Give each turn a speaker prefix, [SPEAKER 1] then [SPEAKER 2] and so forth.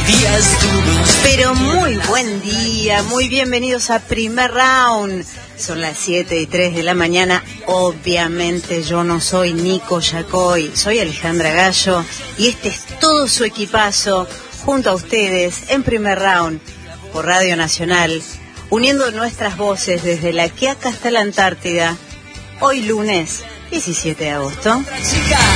[SPEAKER 1] días duros.
[SPEAKER 2] Pero muy buen día, muy bienvenidos a Primer Round. Son las 7:03 de la mañana. Obviamente yo no soy Nico Yacoy, soy Alejandra Gallo y este es todo su equipazo junto a ustedes en Primer Round por Radio Nacional, uniendo nuestras voces desde La Quiaca hasta la Antártida. Hoy lunes 17 de agosto.